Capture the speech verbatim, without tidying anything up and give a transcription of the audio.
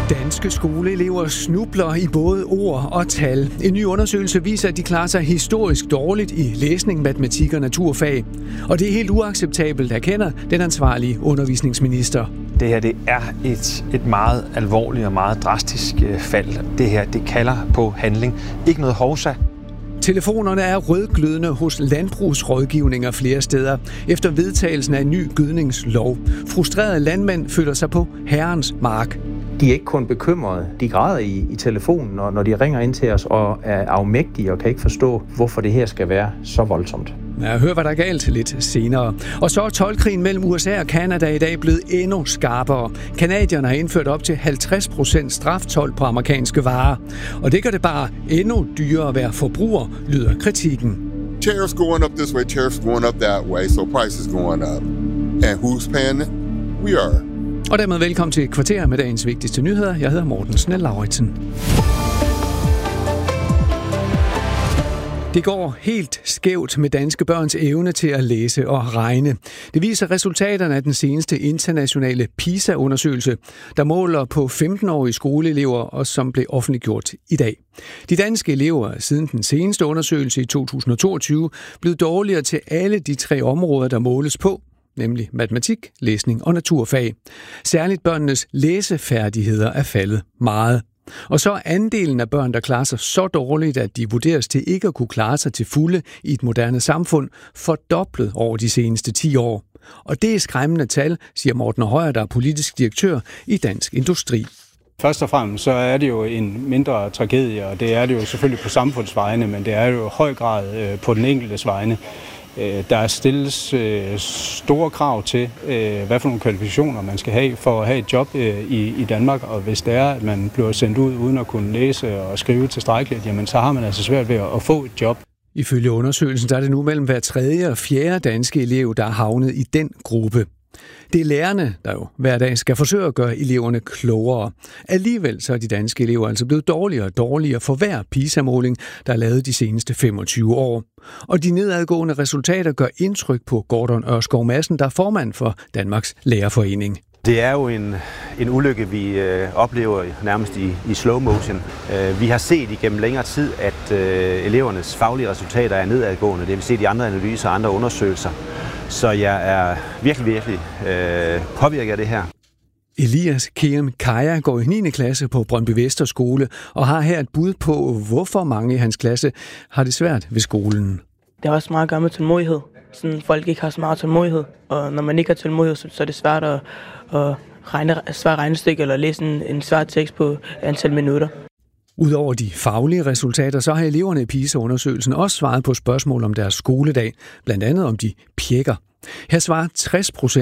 Danske skoleelever snubler i både ord og tal. En ny undersøgelse viser, at de klarer sig historisk dårligt i læsning, matematik og naturfag. Og det er helt uacceptabelt, erkender den ansvarlige undervisningsminister. Det her det er et, et meget alvorligt og meget drastisk fald. Det her det kalder på handling. Ikke noget hovsa. Telefonerne er rødglødende hos landbrugsrådgivninger flere steder efter vedtagelsen af en ny gødningslov. Frustrerede landmænd føler sig på herrens mark. De er ikke kun bekymrede, de græder i, i telefonen, og når de ringer ind til os og er afmægtige og kan ikke forstå, hvorfor det her skal være så voldsomt. Ja, hør, hvad der er galt lidt senere. Og så er toldkrigen mellem U S A og Canada i dag blevet endnu skarpere. Canadierne har indført op til halvtreds procent straftold på amerikanske varer. Og det gør det bare endnu dyrere at være forbruger, lyder kritikken. Tariffs going up this way, tariffs going up that way, so prices going up. And who's paying it? We are. Og dermed velkommen til Kvarter med dagens vigtigste nyheder. Jeg hedder Morten Snell Lauritsen. Det går helt skævt med danske børns evne til at læse og regne. Det viser resultaterne af den seneste internationale PISA-undersøgelse, der måler på femten-årige skoleelever og som blev offentliggjort i dag. De danske elever er siden den seneste undersøgelse i to tusind og toogtyve blevet dårligere til alle de tre områder, der måles på, nemlig matematik, læsning og naturfag. Særligt børnenes læsefærdigheder er faldet meget. Og så er andelen af børn, der klarer sig så dårligt, at de vurderes til ikke at kunne klare sig til fulde i et moderne samfund, fordoblet over de seneste ti år. Og det er skræmmende tal, siger Morten Højer, der er politisk direktør i Dansk Industri. Først og fremmest så er det jo en mindre tragedie, og det er det jo selvfølgelig på samfundsvejene, men det er jo i høj grad på den enkeltes vegne. Der stilles store krav til, hvad for nogle kvalifikationer man skal have for at have et job i Danmark. Og hvis det er, at man bliver sendt ud uden at kunne læse og skrive tilstrækkeligt, jamen så har man altså svært ved at få et job. Ifølge undersøgelsen der er det nu mellem hver tredje og fjerde danske elev, der er havnet i den gruppe. Det er lærerne, der jo hver dag skal forsøge at gøre eleverne klogere. Alligevel så er de danske elever altså blevet dårligere og dårligere for hver PISA-måling, der er lavet de seneste femogtyve år. Og de nedadgående resultater gør indtryk på Gordon Ørskov Madsen, der er formand for Danmarks Lærerforening. Det er jo en, en ulykke, vi øh, oplever nærmest i, i slow motion. Øh, vi har set igennem længere tid, at øh, elevernes faglige resultater er nedadgående. Det har vi set i andre analyser og andre undersøgelser. Så jeg er virkelig, virkelig øh, påvirket af det her. Elias Keem Kaja går i niende klasse på Brøndby Vester Skole og har her et bud på, hvorfor mange i hans klasse har det svært ved skolen. Det har også meget at gøre med tålmodighed. Sådan, folk ikke har så meget tålmodighed, og når man ikke har tålmodighed, så er det svært at, at regne svært regnestykke eller læse en, en svær tekst på antal minutter. Udover de faglige resultater, så har eleverne i PISA-undersøgelsen også svaret på spørgsmål om deres skoledag, blandt andet om de pjekker. Her svarer tres procent